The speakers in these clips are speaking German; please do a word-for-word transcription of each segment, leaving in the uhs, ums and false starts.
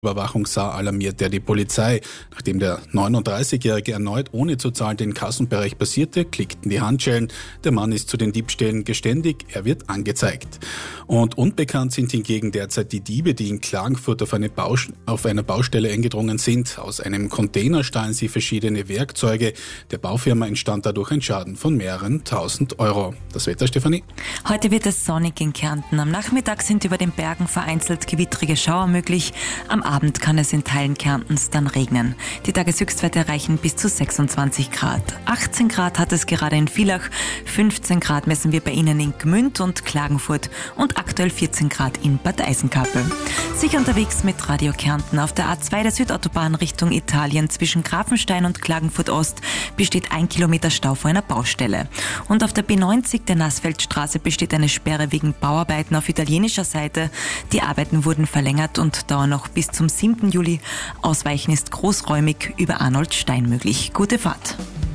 Überwachung sah, alarmierte er die Polizei. Nachdem der neununddreißigjährige erneut ohne zu zahlen den Kassenbereich passierte, klickten die Handschellen. Der Mann ist zu den Diebstählen geständig, er wird angezeigt. Und unbekannt sind hingegen derzeit die Diebe, die in Klagenfurt auf, eine Baust- auf einer Baustelle eingedrungen sind. Aus einem Container stahlen sie verschiedene Werkzeuge. Der Baufirma entstand dadurch ein Schaden von mehreren tausend Euro. Das Wetter, Stefanie? Heute wird es sonnig in Kärnten. Am Nachmittag sind über den Bergen vereinzelt gewittrige Schauer möglich. Am Abend kann es in Teilen Kärntens dann regnen. Die Tageshöchstwerte erreichen bis zu sechsundzwanzig Grad. achtzehn Grad hat es gerade in Villach, fünfzehn Grad messen wir bei Ihnen in Gmünd und Klagenfurt und aktuell vierzehn Grad in Bad Eisenkapel. Sicher unterwegs mit Radio Kärnten. Auf der A zwei der Südautobahn Richtung Italien zwischen Grafenstein und Klagenfurt Ost besteht ein Kilometer Stau vor einer Baustelle. Und auf der B neunzig der Nassfeldstraße besteht eine Sperre wegen Bauarbeiten auf italienischer Seite. Die Arbeiten wurden verlängert und dauern noch bis zum siebten Juli. Ausweichen ist großräumig über Arnold Stein möglich. Gute Fahrt.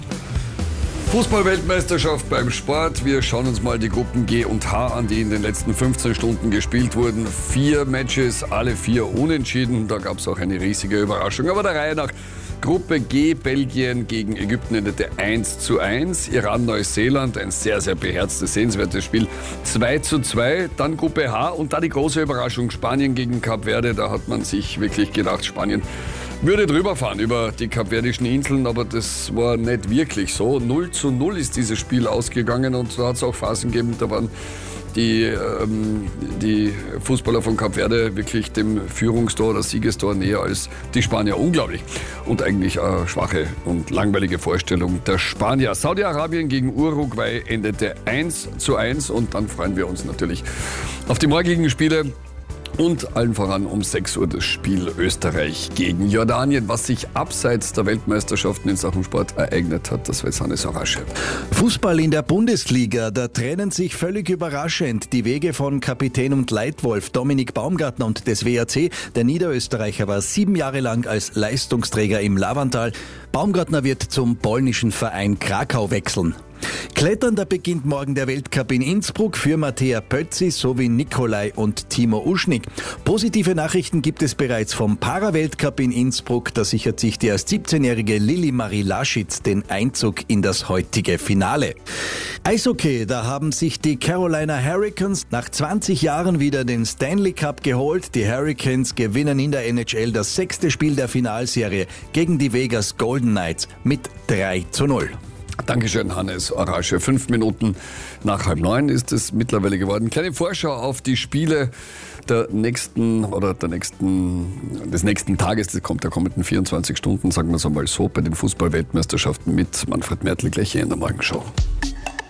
Fußball-Weltmeisterschaft beim Sport. Wir schauen uns mal die Gruppen G und H an, die in den letzten fünfzehn Stunden gespielt wurden. Vier Matches, alle vier unentschieden. Da gab es auch eine riesige Überraschung. Aber der Reihe nach. Gruppe G, Belgien gegen Ägypten endete eins zu eins. Iran, Neuseeland, ein sehr, sehr beherztes, sehenswertes Spiel, zwei zu zwei. Dann Gruppe H und da die große Überraschung, Spanien gegen Kap Verde. Da hat man sich wirklich gedacht, Spanien würde drüber fahren über die kapverdischen Inseln, aber das war nicht wirklich so. null zu null ist dieses Spiel ausgegangen und da hat es auch Phasen gegeben, da waren die, ähm, die Fußballer von Kap Verde wirklich dem Führungstor oder Siegestor näher als die Spanier. Unglaublich. Und eigentlich eine schwache und langweilige Vorstellung der Spanier. Saudi-Arabien gegen Uruguay endete eins zu eins und dann freuen wir uns natürlich auf die morgigen Spiele. Und allen voran um sechs Uhr das Spiel Österreich gegen Jordanien. Was sich abseits der Weltmeisterschaften in Sachen Sport ereignet hat, das weiß Hannes Orasche. Fußball in der Bundesliga, da trennen sich völlig überraschend die Wege von Kapitän und Leitwolf Dominik Baumgartner und des W A C. Der Niederösterreicher war sieben Jahre lang als Leistungsträger im Lavantal. Baumgartner wird zum polnischen Verein Krakau wechseln. Klettern, da beginnt morgen der Weltcup in Innsbruck für Mattea Pötzi sowie Nikolai und Timo Uschnik. Positive Nachrichten gibt es bereits vom Para-Weltcup in Innsbruck. Da sichert sich die erst siebzehnjährige Lili Marie Laschitz den Einzug in das heutige Finale. Eishockey, da haben sich die Carolina Hurricanes nach zwanzig Jahren wieder den Stanley Cup geholt. Die Hurricanes gewinnen in der N H L das sechste Spiel der Finalserie gegen die Vegas Golden Knights mit drei zu null. Dankeschön, Hannes Orasche. Fünf Minuten nach halb neun ist es mittlerweile geworden. Kleine Vorschau auf die Spiele der nächsten oder der nächsten, des nächsten Tages, das kommt der kommenden vierundzwanzig Stunden, sagen wir es einmal so, bei den Fußball-Weltmeisterschaften mit Manfred Mertl gleich hier in der Morgenshow.